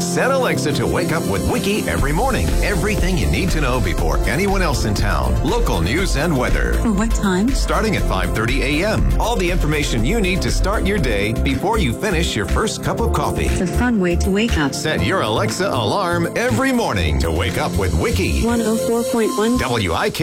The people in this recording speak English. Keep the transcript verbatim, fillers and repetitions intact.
Set Alexa to wake up with Wiki every morning. Everything you need to know before anyone else in town. Local news and weather. What time? Starting at five thirty a.m. All the information you need to start your day before you finish your first cup of coffee. It's a fun way to wake up. Set your Alexa alarm every morning to wake up with Wiki. one oh four point one W I K